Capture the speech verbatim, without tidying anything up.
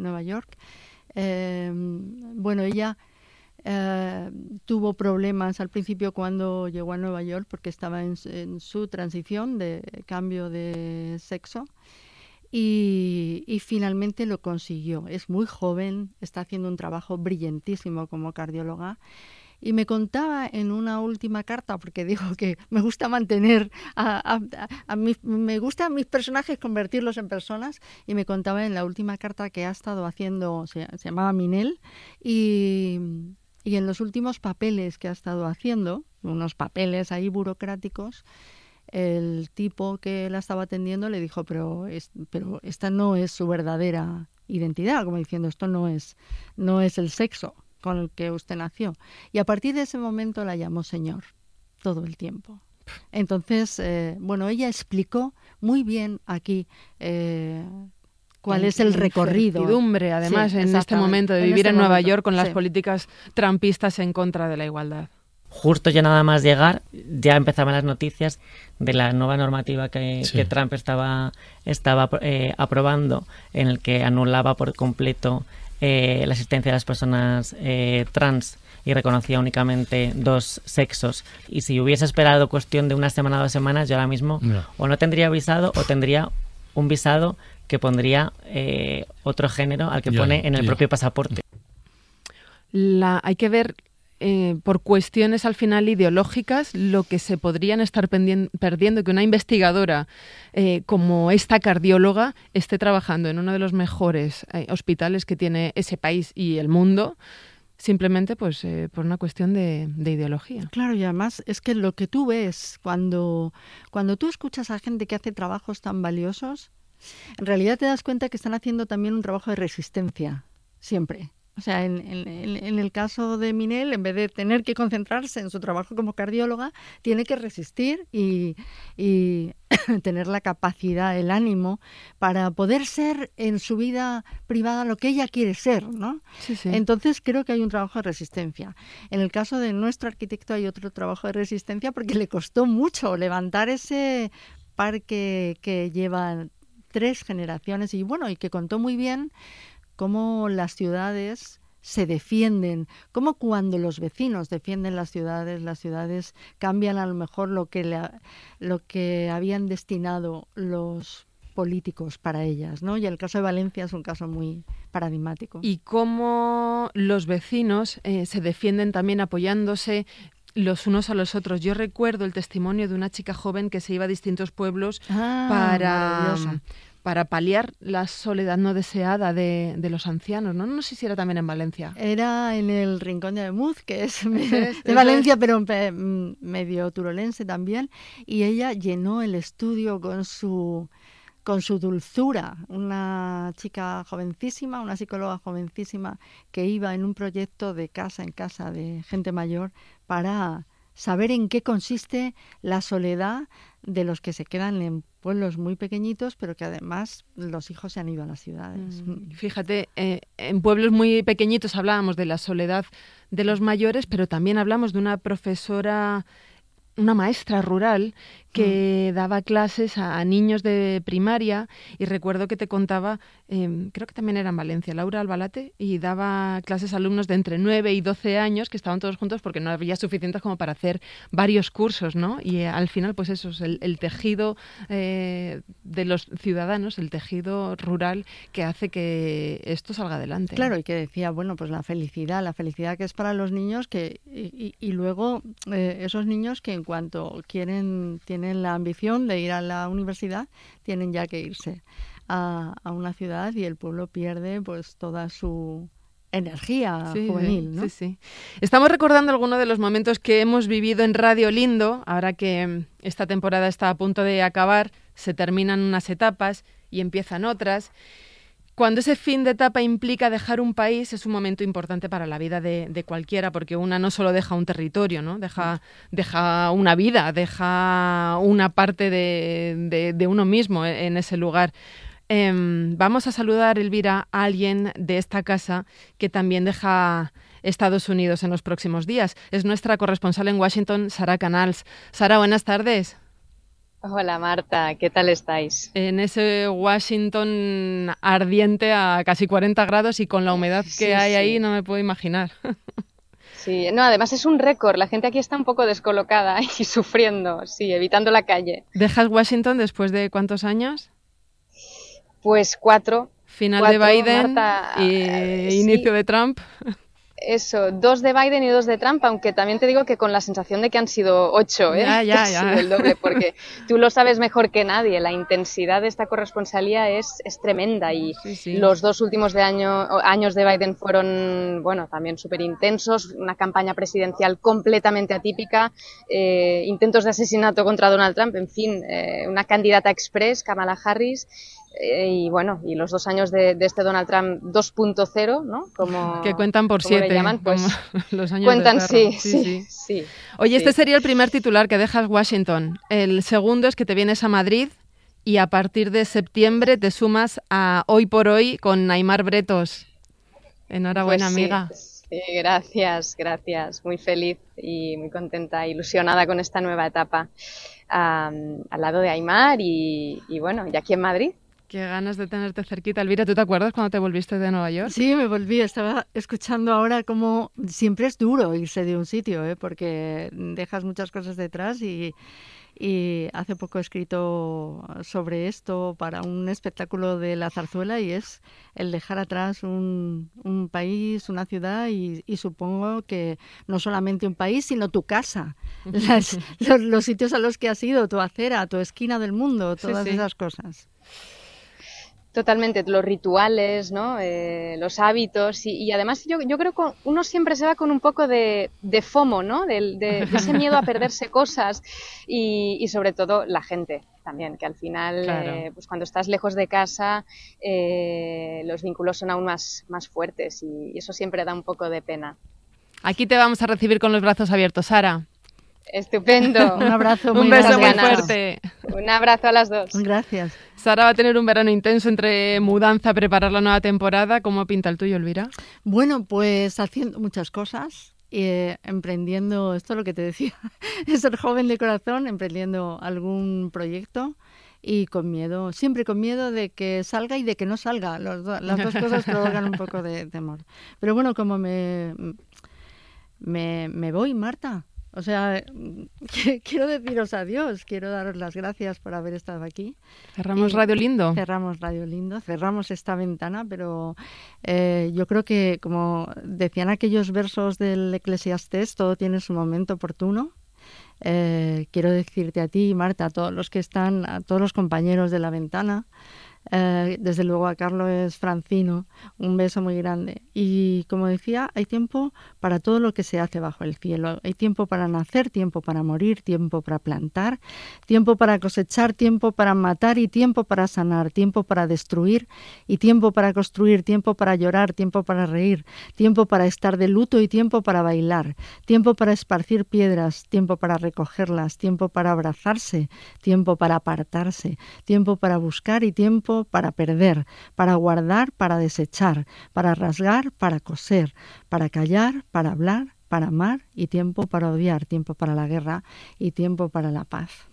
Nueva York. Eh, bueno, ella eh, tuvo problemas al principio cuando llegó a Nueva York porque estaba en, en su transición de cambio de sexo. Y, y finalmente lo consiguió. Es muy joven, está haciendo un trabajo brillantísimo como cardióloga. Y me contaba en una última carta, porque dijo que me gusta mantener, a, a, a, a mi, me gusta a mis personajes convertirlos en personas, y me contaba en la última carta que ha estado haciendo, se, se llamaba Minel, y, y en los últimos papeles que ha estado haciendo, unos papeles ahí burocráticos, el tipo que la estaba atendiendo le dijo, pero, es, pero esta no es su verdadera identidad, como diciendo, esto no es, no es el sexo con el que usted nació. Y a partir de ese momento la llamó señor, todo el tiempo. Entonces, eh, bueno, ella explicó muy bien aquí eh, cuál es el recorrido. Incertidumbre, además, sí, en este momento de vivir en, este en Nueva momento. York con las sí. políticas trumpistas en contra de la igualdad. Justo ya nada más llegar, ya empezaban las noticias de la nueva normativa que, sí. que Trump estaba, estaba eh, aprobando, en el que anulaba por completo eh, la existencia de las personas eh, trans y reconocía únicamente dos sexos. Y si hubiese esperado cuestión de una semana o dos semanas, yo ahora mismo no. o no tendría visado o tendría un visado que pondría eh, otro género al que ya, pone en el ya. propio pasaporte. La, hay que ver... Eh, por cuestiones al final ideológicas, lo que se podrían estar pendien- perdiendo, que una investigadora eh, como esta cardióloga esté trabajando en uno de los mejores eh, hospitales que tiene ese país y el mundo, simplemente pues eh, por una cuestión de, de ideología. Claro, y además es que lo que tú ves cuando, cuando tú escuchas a gente que hace trabajos tan valiosos, en realidad te das cuenta que están haciendo también un trabajo de resistencia, siempre. O sea, en, en, en el caso de Minel, en vez de tener que concentrarse en su trabajo como cardióloga, tiene que resistir y, y tener la capacidad, el ánimo para poder ser en su vida privada lo que ella quiere ser, ¿no? Sí, sí. Entonces creo que hay un trabajo de resistencia. En el caso de nuestro arquitecto hay otro trabajo de resistencia porque le costó mucho levantar ese parque que lleva tres generaciones y bueno, y que contó muy bien cómo las ciudades se defienden, cómo cuando los vecinos defienden las ciudades, las ciudades cambian a lo mejor lo que, le, lo que habían destinado los políticos para ellas, ¿no? Y el caso de Valencia es un caso muy paradigmático. Y cómo los vecinos eh, se defienden también apoyándose los unos a los otros. Yo recuerdo el testimonio de una chica joven que se iba a distintos pueblos ah, para... para paliar la soledad no deseada de, de los ancianos, ¿no? No sé si era también en Valencia. Era en el Rincón de Ademuz, que es, es de Valencia, es. pero medio turolense también, y ella llenó el estudio con su, con su dulzura. Una chica jovencísima, una psicóloga jovencísima, que iba en un proyecto de casa en casa de gente mayor para saber en qué consiste la soledad de los que se quedan en pueblos muy pequeñitos, pero que además los hijos se han ido a las ciudades. Mm, fíjate, eh, en pueblos muy pequeñitos hablábamos de la soledad de los mayores, pero también hablamos de una profesora, una maestra rural que mm. daba clases a, a niños de primaria, y recuerdo que te contaba, eh, creo que también era en Valencia, Laura Albalate, y daba clases a alumnos de entre nueve y doce años que estaban todos juntos porque no había suficientes como para hacer varios cursos, ¿no? Y eh, al final, pues eso es el, el tejido eh, de los ciudadanos, el tejido rural que hace que esto salga adelante. Claro, y que decía, bueno, pues la felicidad, la felicidad que es para los niños, que y, y, y luego eh, esos niños que en cuanto quieren, tienen la ambición de ir a la universidad, tienen ya que irse a, a una ciudad y el pueblo pierde pues toda su energía sí, juvenil, ¿no? Sí, sí. Estamos recordando algunos de los momentos que hemos vivido en Radio Lindo, ahora que esta temporada está a punto de acabar, se terminan unas etapas y empiezan otras. Cuando ese fin de etapa implica dejar un país, es un momento importante para la vida de, de cualquiera, porque una no solo deja un territorio, ¿no? Deja, deja una vida, deja una parte de, de, de uno mismo en ese lugar. Eh, vamos a saludar, Elvira, a alguien de esta casa que también deja Estados Unidos en los próximos días. Es nuestra corresponsal en Washington, Sara Canals. Sara, buenas tardes. Hola Marta, ¿qué tal estáis? En ese Washington ardiente a casi cuarenta grados y con la humedad que Sí, hay sí. ahí no me puedo imaginar. Sí, no, además es un récord, la gente aquí está un poco descolocada y sufriendo, sí, evitando la calle. ¿Dejas Washington después de cuántos años? Pues cuatro. Final cuatro, de Biden Marta, y eh, inicio sí. de Trump. Eso, dos de Biden y dos de Trump, aunque también te digo que con la sensación de que han sido ocho, ¿eh? Ya, ya, Ha ya. sido el doble, porque tú lo sabes mejor que nadie, la intensidad de esta corresponsalía es, es tremenda y Sí, sí. los dos últimos de año, años de Biden fueron, bueno, también súper intensos, una campaña presidencial completamente atípica, eh, intentos de asesinato contra Donald Trump, en fin, eh, una candidata express, Kamala Harris, Eh, y bueno, y los dos años de, de este Donald Trump dos punto cero, ¿no? Como, que cuentan por como le siete, llaman, pues como los años cuentan, de perro. sí, sí, sí, sí. Oye, este sí. sería el primer titular que dejas Washington. El segundo es que te vienes a Madrid y a partir de septiembre te sumas a Hoy por Hoy con Aimar Bretos. Enhorabuena, Pues sí, amiga. sí, gracias, gracias. Muy feliz y muy contenta, ilusionada con esta nueva etapa um, al lado de Aimar y, y bueno, y aquí en Madrid. Qué ganas de tenerte cerquita. Elvira, ¿tú te acuerdas cuando te volviste de Nueva York? Sí, me volví. Estaba escuchando ahora cómo siempre es duro irse de un sitio, ¿eh? Porque dejas muchas cosas detrás y, y hace poco he escrito sobre esto para un espectáculo de la zarzuela y es el dejar atrás un, un país, una ciudad y, y supongo que no solamente un país, sino tu casa, las, los, los sitios a los que has ido, tu acera, tu esquina del mundo, todas Sí, sí. esas cosas. Totalmente, los rituales, ¿no? Eh, los hábitos y, y además yo, yo creo que uno siempre se va con un poco de, de FOMO, ¿no? De, de, de ese miedo a perderse cosas y, y sobre todo la gente también, que al final, Claro. eh, pues cuando estás lejos de casa, eh, los vínculos son aún más, más fuertes y, y eso siempre da un poco de pena. Aquí te vamos a recibir con los brazos abiertos, Sara. Estupendo. Un abrazo muy Un beso muy ganas. fuerte. Un abrazo a las dos. Gracias. Sara va a tener un verano intenso entre mudanza, preparar la nueva temporada. ¿Cómo pinta el tuyo, Elvira? Bueno, pues haciendo muchas cosas, eh, emprendiendo, esto es lo que te decía, ser joven de corazón, emprendiendo algún proyecto y con miedo, siempre con miedo de que salga y de que no salga. Los do- las dos cosas provocan un poco de temor. Pero bueno, como me, me, me voy, Marta. O sea, quiero deciros adiós, quiero daros las gracias por haber estado aquí. Cerramos Y Radio Lindo. Cerramos Radio Lindo, cerramos esta ventana, pero eh, yo creo que, como decían aquellos versos del Eclesiastés, todo tiene su momento oportuno. Eh, quiero decirte a ti, Marta, a todos los que están, a todos los compañeros de la ventana, eh, desde luego a Carlos Francino, un beso muy grande. Y como decía, hay tiempo para todo lo que se hace bajo el cielo. Hay tiempo para nacer, tiempo para morir, tiempo para plantar, tiempo para cosechar, tiempo para matar y tiempo para sanar, tiempo para destruir y tiempo para construir, tiempo para llorar, tiempo para reír, tiempo para estar de luto y tiempo para bailar, tiempo para esparcir piedras, tiempo para recogerlas, tiempo para abrazarse, tiempo para apartarse, tiempo para buscar y tiempo para perder, para guardar, para desechar, para rasgar, para coser, para callar, para hablar, para amar y tiempo para odiar, tiempo para la guerra y tiempo para la paz.